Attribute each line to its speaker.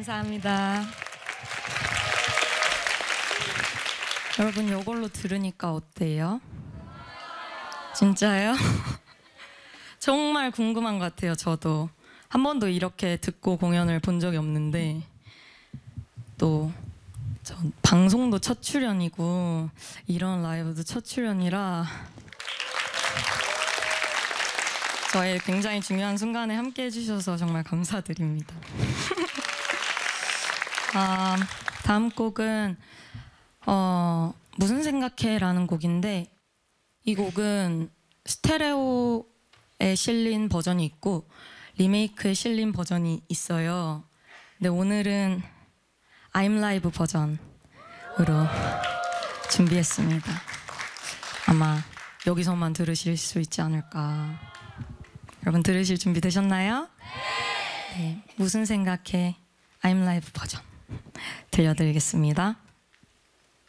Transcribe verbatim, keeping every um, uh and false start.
Speaker 1: 감사합니다. 여러분 이걸로 들으니까 어때요? 진짜요? 정말 궁금한 것 같아요. 저도 한 번도 이렇게 듣고 공연을 본 적이 없는데 또 전 방송도 첫 출연이고 이런 라이브도 첫 출연이라 저의 굉장히 중요한 순간에 함께 해주셔서 정말 감사드립니다. 아, 다음 곡은 어, 무슨 생각해? 라는 곡인데 이 곡은 스테레오에 실린 버전이 있고 리메이크에 실린 버전이 있어요. 근데 오늘은 I'm Live 버전으로 준비했습니다. 아마 여기서만 들으실 수 있지 않을까. 여러분 들으실 준비 되셨나요? 네. 무슨 생각해? I'm Live 버전 들려드리겠습니다.